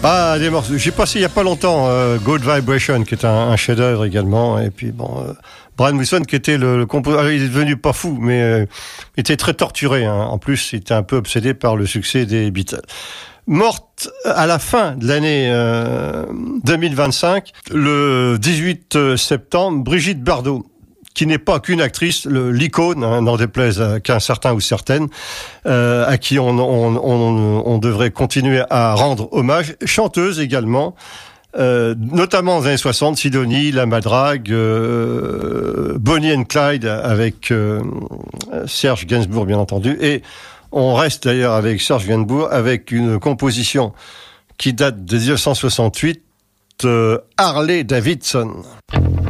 Ah, des morceaux. J'ai passé il y a pas longtemps Good Vibration, qui est un chef-d'œuvre également. Et puis Brian Wilson, qui était le compositeur, il est devenu pas fou, mais était très torturé. Hein. En plus, il était un peu obsédé par le succès des Beatles. Morte à la fin de l'année 2025, le 18 septembre, Brigitte Bardot, qui n'est pas qu'une actrice, l'icône, hein, n'en déplaise qu'un certain ou certaine, à qui on devrait continuer à rendre hommage, chanteuse également, notamment dans les années 60, Sidonie, La Madrague, Bonnie and Clyde avec Serge Gainsbourg bien entendu, et on reste d'ailleurs avec Serge Gainsbourg avec une composition qui date de 1968, Harley Davidson.